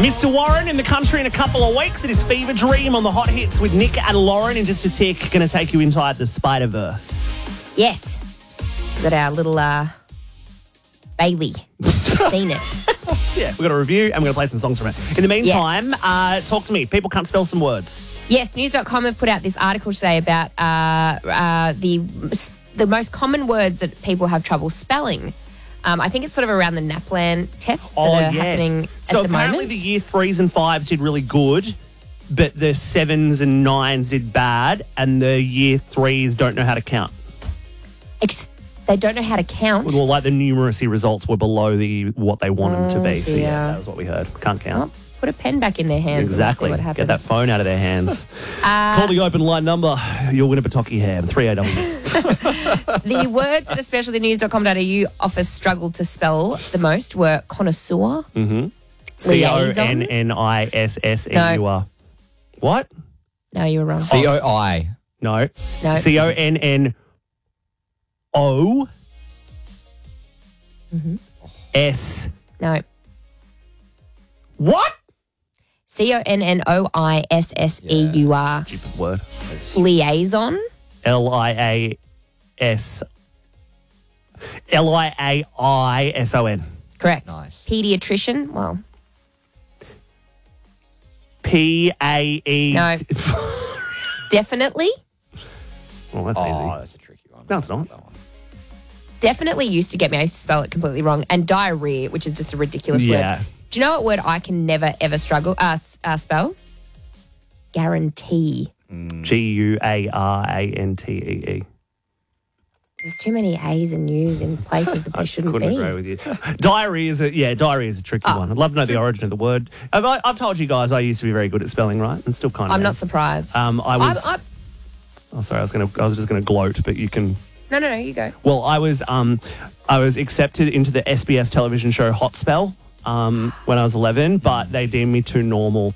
Mr. Warren in the country in a couple of weeks. It is Fever Dream on the Hot Hits with Nick and Lauren in just a tick. Going to take you inside the Spider-Verse. Yes. Got our little Bailey. Seen it. Yeah, we've got a review and we're going to play some songs from it. In the meantime, talk to me. People can't spell some words. Yes, News.com have put out this article today about the most common words that people have trouble spelling. I think it's sort of around the NAPLAN tests that are happening so at the apparently moment. the year 3s and 5s did really good, but the 7s and 9s did bad, and the year 3s don't know how to count. They don't know how to count. Well, like the numeracy results were below what they want them to be. So dear. that was what we heard. Can't count. Well, put a pen back in their hands. Exactly. And see what happens. Get that phone out of their hands. Call the open line number. You'll win a Bataki ham. 3AW. The words that especially the news.com.au office struggled to spell the most were connoisseur, CONNISSEUR. What? No, you were wrong. COI. No. No. CONNO. S. No. What? CONNOISSEUR. Stupid word. Liaison. LIAISON. Correct. Nice. Pediatrician. Well, PAE. no. Definitely. Well, that's Oh, easy. that's a tricky one. No, it's not. That one. Definitely used to get me. I used to spell it completely wrong. And diarrhea, which is just a ridiculous Yeah. word. Do you know what word I can never, ever spell? Guarantee. GUARANTEE. There's too many A's and U's in places that they shouldn't Couldn't be. agree with you. Diary is a tricky one. I'd love to know the origin of the word. I've told you guys I used to be very good at spelling, right? And still kind of. I'm not surprised. I was. I'm- Oh, sorry. I was just gonna gloat, but you can. No, you go. Well, I was accepted into the SBS television show Hot Spell when I was 11, but they deemed me too normal